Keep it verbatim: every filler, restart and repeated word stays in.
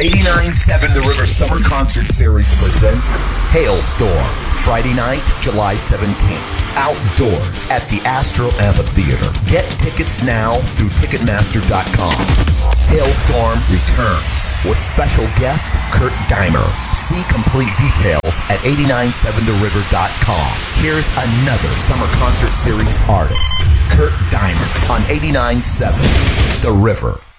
eighty-nine point seven The River Summer Concert Series presents Hailstorm, Friday night, July seventeenth. Outdoors at the Astro Amphitheater. Get tickets now through Ticketmaster dot com. Hailstorm returns with special guest Kurt Deimer. See complete details at eighty-nine seven the river dot com. Here's another Summer Concert Series artist, Kurt Deimer, on eighty-nine point seven The River.